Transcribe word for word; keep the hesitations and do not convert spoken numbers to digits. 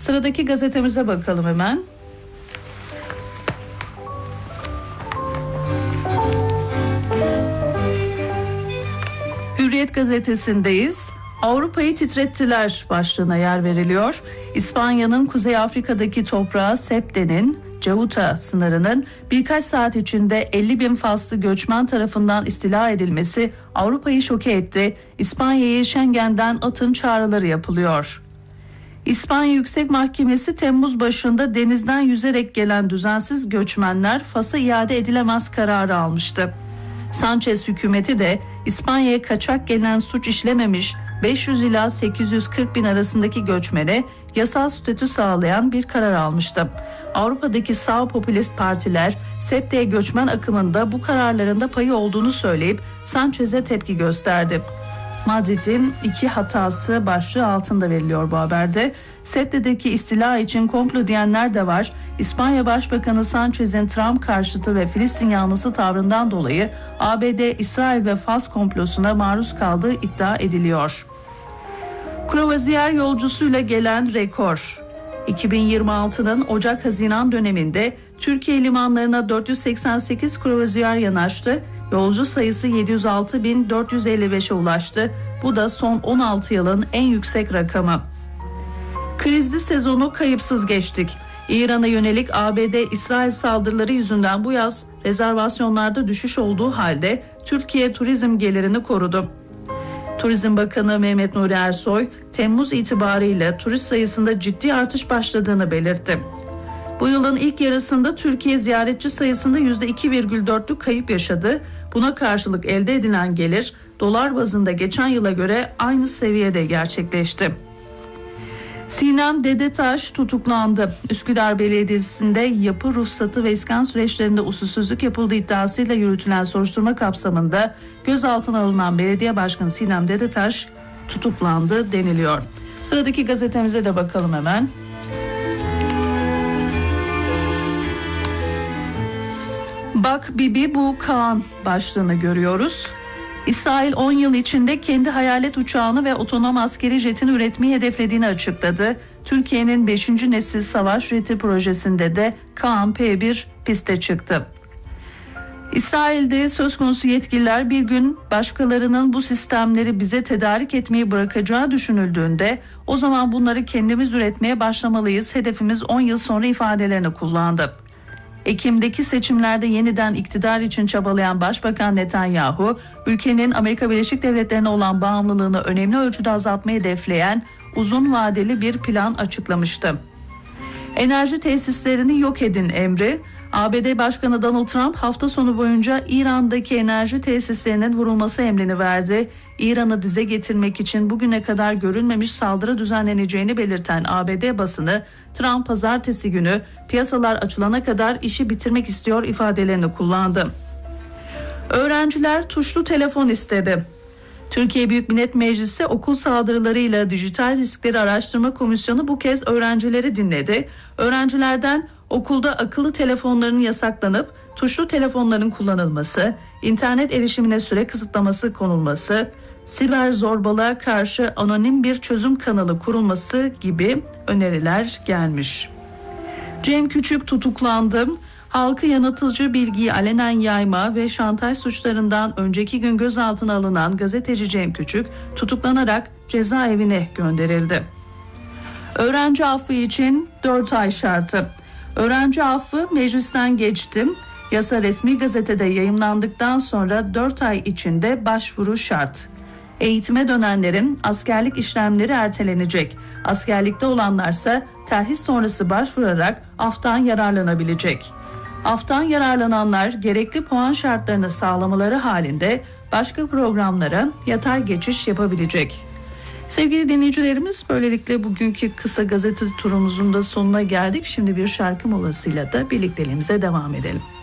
Sıradaki gazetemize bakalım hemen. Hürriyet gazetesindeyiz. Avrupa'yı titrettiler başlığına yer veriliyor. İspanya'nın Kuzey Afrika'daki toprağı Ceute'nin Ceuta sınırının birkaç saat içinde elli bin faslı göçmen tarafından istila edilmesi Avrupa'yı şoke etti. İspanya'yı Schengen'den atın çağrıları yapılıyor. İspanya Yüksek Mahkemesi Temmuz başında denizden yüzerek gelen düzensiz göçmenler Fas'a iade edilemez kararı almıştı. Sanchez hükümeti de İspanya'ya kaçak gelen suç işlememiş beş yüz ila sekiz yüz kırk bin arasındaki göçmene yasal statü sağlayan bir karar almıştı. Avrupa'daki sağ popülist partiler Ceute'ye göçmen akımında bu kararlarında payı olduğunu söyleyip Sanchez'e tepki gösterdi. Madrid'in iki hatası başlığı altında veriliyor bu haberde. Ceute'deki istila için komplo diyenler de var. İspanya Başbakanı Sanchez'in Trump karşıtı ve Filistin yanlısı tavrından dolayı A B D, İsrail ve Fas komplosuna maruz kaldığı iddia ediliyor. Kruvaziyer yolcusuyla gelen rekor. iki bin yirmi altının Ocak-Haziran döneminde Türkiye limanlarına dört yüz seksen sekiz kruvaziyer yanaştı. Yolcu sayısı yedi yüz altı bin dört yüz elli beşe ulaştı. Bu da son on altı yılın en yüksek rakamı. Krizli sezonu kayıpsız geçtik. İran'a yönelik A B D-İsrail saldırıları yüzünden bu yaz rezervasyonlarda düşüş olduğu halde Türkiye turizm gelirini korudu. Turizm Bakanı Mehmet Nuri Ersoy, Temmuz itibarıyla turist sayısında ciddi artış başladığını belirtti. Bu yılın ilk yarısında Türkiye ziyaretçi sayısında yüzde iki virgül dörtlük kayıp yaşadı. Buna karşılık elde edilen gelir dolar bazında geçen yıla göre aynı seviyede gerçekleşti. Sinem Dedetaş tutuklandı. Üsküdar Belediyesi'nde yapı ruhsatı ve iskan süreçlerinde usulsüzlük yapıldığı iddiasıyla yürütülen soruşturma kapsamında gözaltına alınan Belediye Başkanı Sinem Dedetaş tutuklandı deniliyor. Sıradaki gazetemize de bakalım hemen. Bak Bibi bu Kaan başlığını görüyoruz. İsrail on yıl içinde kendi hayalet uçağını ve otonom askeri jetini üretmeyi hedeflediğini açıkladı. Türkiye'nin beşinci nesil savaş jeti projesinde de Kaan P bir piste çıktı. İsrail'de söz konusu yetkililer bir gün başkalarının bu sistemleri bize tedarik etmeyi bırakacağı düşünüldüğünde o zaman bunları kendimiz üretmeye başlamalıyız. Hedefimiz on yıl sonra ifadelerini kullandı. Ekim'deki seçimlerde yeniden iktidar için çabalayan Başbakan Netanyahu, ülkenin Amerika Birleşik Devletleri'ne olan bağımlılığını önemli ölçüde azaltmayı hedefleyen uzun vadeli bir plan açıklamıştı. Enerji tesislerini yok edin emri, A B D Başkanı Donald Trump hafta sonu boyunca İran'daki enerji tesislerinin vurulması emrini verdi. İran'ı dize getirmek için bugüne kadar görülmemiş saldırı düzenleneceğini belirten A B D basını, Trump pazartesi günü piyasalar açılana kadar işi bitirmek istiyor ifadelerini kullandı. Öğrenciler tuşlu telefon istedi. Türkiye Büyük Millet Meclisi Okul Saldırılarıyla Dijital Riskleri Araştırma Komisyonu bu kez öğrencileri dinledi. Öğrencilerden okulda akıllı telefonların yasaklanıp tuşlu telefonların kullanılması, internet erişimine süre kısıtlaması konulması, siber zorbalığa karşı anonim bir çözüm kanalı kurulması gibi öneriler gelmiş. Cem Küçük tutuklandı. Halkı yanıltıcı bilgiyi alenen yayma ve şantaj suçlarından önceki gün gözaltına alınan gazeteci Cem Küçük tutuklanarak cezaevine gönderildi. Öğrenci affı için dört ay şartı. Öğrenci affı meclisten geçti. Yasa resmi gazetede yayımlandıktan sonra dört ay içinde başvuru şart. Eğitime dönenlerin askerlik işlemleri ertelenecek. Askerlikte olanlarsa terhis sonrası başvurarak aftan yararlanabilecek. Aftan yararlananlar gerekli puan şartlarını sağlamaları halinde başka programlara yatay geçiş yapabilecek. Sevgili dinleyicilerimiz, böylelikle bugünkü kısa gazete turumuzun da sonuna geldik. Şimdi bir şarkı molasıyla da birlikteliğimize devam edelim.